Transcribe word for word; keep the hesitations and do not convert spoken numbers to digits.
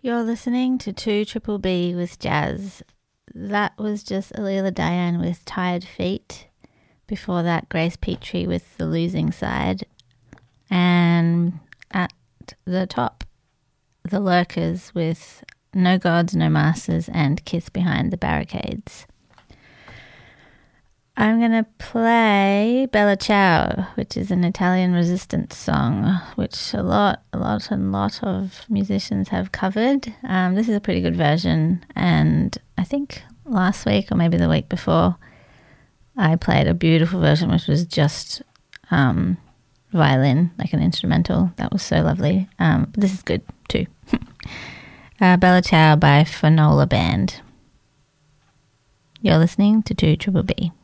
You're listening to two Triple B with Jazz. That was just Alila Diane with Tired Feet. Before that, Grace Petrie with The Losing Side. And at the top, The Lurkers with No Gods, No Masters and Kiss Behind the Barricades. I'm going to play Bella Ciao, which is an Italian resistance song, which a lot, a lot and lot of musicians have covered. Um, this is a pretty good version, and I think last week or maybe the week before, I played a beautiful version, which was just um, violin, like an instrumental. That was so lovely. Um, but this is good too. uh, Bella Ciao by Fanola Band. You're listening to two Triple B.